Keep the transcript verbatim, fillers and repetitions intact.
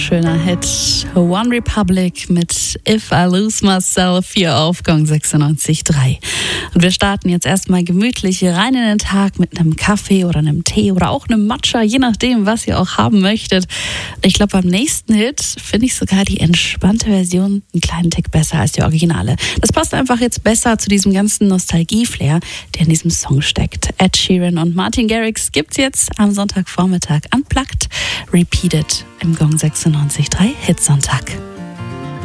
Schöner Hit. One Republic mit If I Lose Myself hier auf Gong sechsundneunzig Komma drei. Und wir starten jetzt erstmal gemütlich rein in den Tag mit einem Kaffee oder einem Tee oder auch einem Matcha, je nachdem, was ihr auch haben möchtet. Ich glaube, beim nächsten Hit finde ich sogar die entspannte Version einen kleinen Tick besser als die Originale. Das passt einfach jetzt besser zu diesem ganzen Nostalgie-Flair, der in diesem Song steckt. Ed Sheeran und Martin Garrix gibt's jetzt am Sonntagvormittag unplugged, repeated im Gong sechsundneunzig Komma drei Hitsonntag.